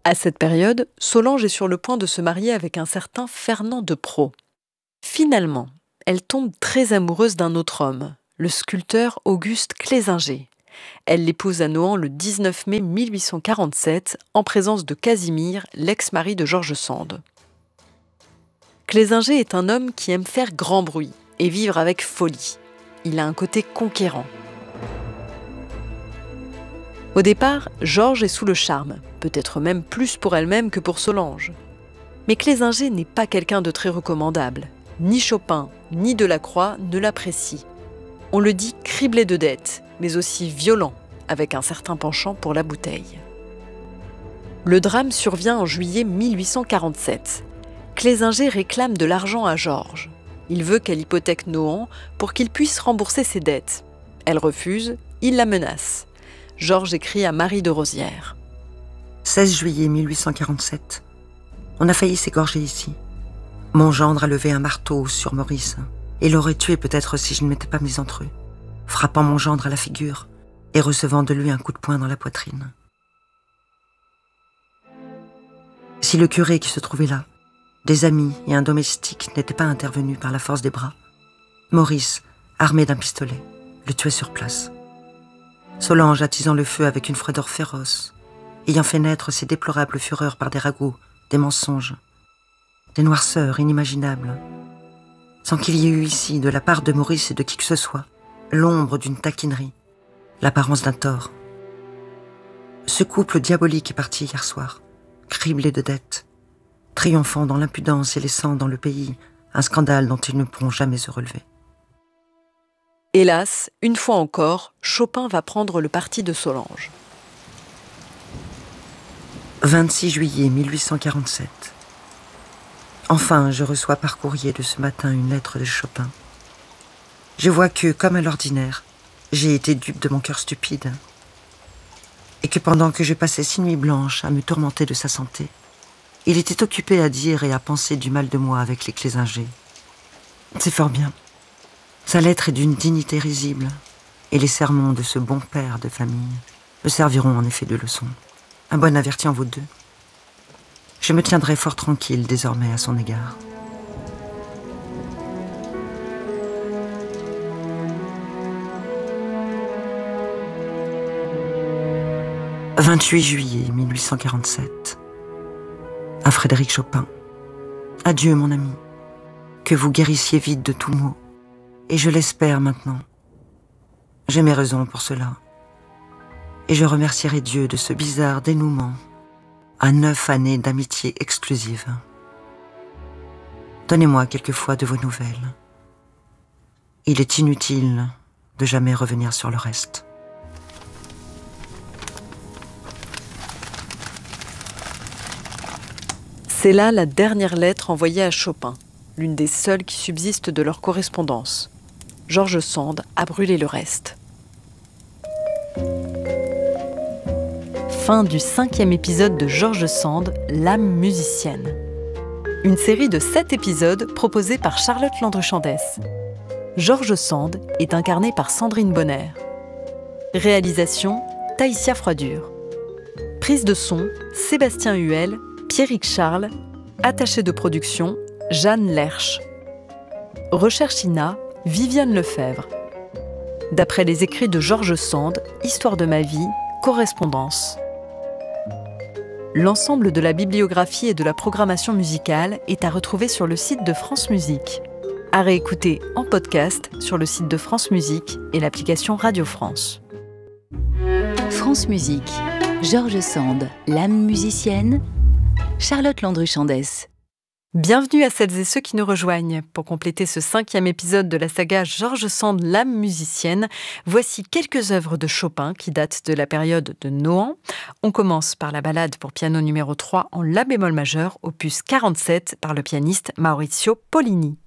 À cette période, Solange est sur le point de se marier avec un certain Fernand de Praulx. Finalement, elle tombe très amoureuse d'un autre homme, le sculpteur Auguste Clésinger. Elle l'épouse à Nohant le 19 mai 1847, en présence de Casimir, l'ex-mari de George Sand. Clésinger est un homme qui aime faire grand bruit et vivre avec folie. Il a un côté conquérant. Au départ, Georges est sous le charme, peut-être même plus pour elle-même que pour Solange. Mais Clésinger n'est pas quelqu'un de très recommandable. Ni Chopin, ni Delacroix ne l'apprécient. On le dit criblé de dettes, mais aussi violent, avec un certain penchant pour la bouteille. Le drame survient en juillet 1847. Clésinger réclame de l'argent à Georges. Il veut qu'elle hypothèque Nohant pour qu'il puisse rembourser ses dettes. Elle refuse, il la menace. Georges écrit à Marie de Rosières. 16 juillet 1847. On a failli s'égorger ici. Mon gendre a levé un marteau sur Maurice et l'aurait tué peut-être si je ne m'étais pas mise entre eux, frappant mon gendre à la figure et recevant de lui un coup de poing dans la poitrine. Si le curé qui se trouvait là, des amis et un domestique n'étaient pas intervenus par la force des bras, Maurice, armé d'un pistolet, le tuait sur place. Solange attisant le feu avec une froideur féroce, ayant fait naître ses déplorables fureurs par des ragots, des mensonges, des noirceurs inimaginables, sans qu'il y ait eu ici, de la part de Maurice et de qui que ce soit, l'ombre d'une taquinerie, l'apparence d'un tort. Ce couple diabolique est parti hier soir, criblé de dettes, triomphant dans l'impudence et laissant dans le pays un scandale dont ils ne pourront jamais se relever. Hélas, une fois encore, Chopin va prendre le parti de Solange. 26 juillet 1847. Enfin, je reçois par courrier de ce matin une lettre de Chopin. Je vois que, comme à l'ordinaire, j'ai été dupe de mon cœur stupide. Et que pendant que je passais 6 nuits blanches à me tourmenter de sa santé, il était occupé à dire et à penser du mal de moi avec les Clésinger. C'est fort bien. Sa lettre est d'une dignité risible, et les sermons de ce bon père de famille me serviront en effet de leçon. Un bon averti en vaut 2. Je me tiendrai fort tranquille désormais à son égard. « 28 juillet 1847. À Frédéric Chopin. Adieu, mon ami. Que vous guérissiez vite de tout maux. Et je l'espère maintenant. J'ai mes raisons pour cela. Et je remercierai Dieu de ce bizarre dénouement à 9 années d'amitié exclusive. Donnez-moi quelquefois de vos nouvelles. Il est inutile de jamais revenir sur le reste. » C'est là la dernière lettre envoyée à Chopin, l'une des seules qui subsistent de leur correspondance. George Sand a brûlé le reste. Fin du 5e épisode de George Sand, l'âme musicienne. Une série de 7 épisodes proposés par Charlotte Landru-Chandès. George Sand est incarné par Sandrine Bonner. Réalisation, Taïsia Froidure. Prise de son, Sébastien Huel, Pierrick Charles. Attaché de production, Jeanne Lerche. Recherche INA, Viviane Lefebvre. D'après les écrits de George Sand, Histoire de ma vie, correspondance. L'ensemble de la bibliographie et de la programmation musicale est à retrouver sur le site de France Musique. À réécouter en podcast sur le site de France Musique et l'application Radio France. France Musique, George Sand, l'âme musicienne, Charlotte Landru-Chandès. Bienvenue à celles et ceux qui nous rejoignent. Pour compléter ce 5e épisode de la saga George Sand, l'âme musicienne, voici quelques œuvres de Chopin qui datent de la période de Nohant. On commence par la ballade pour piano numéro 3 en la bémol majeur, opus 47 par le pianiste Maurizio Pollini.